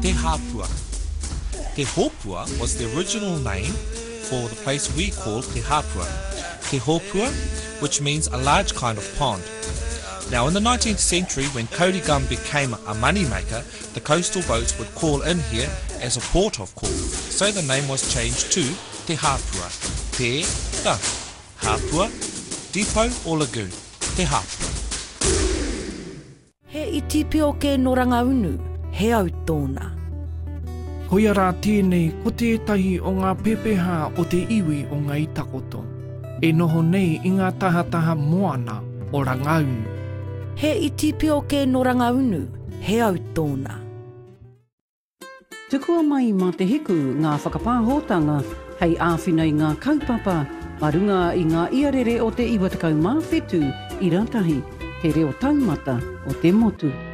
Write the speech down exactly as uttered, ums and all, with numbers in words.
Te Hapua. Te Hopua was the original name for the place we call Te Hapua. Te Hopua, which means a large kind of pond. Now in the nineteenth century, when Kōrigum became a moneymaker, the coastal boats would call in here as a port of call. So the name was changed to Te Hapua. Te, the, Hapua, depot or lagoon. Te Hapua. He iti pio ke noranga unu, he au tōna. Hoia rā tēnei ko tētahi o ngā pepeha o te iwi o ngā itakoto. E noho nei i ngā tahataha moana o Rangaunu. He iti pio ke noranga unu, he au tōna. Tukua mai mā te hiku ngā whakapāhotanga hei āwhina i ngā kaupapa, marunga i ngā iarere o te iwatakau mā whetu i ratahi, he reo taumata o te motu.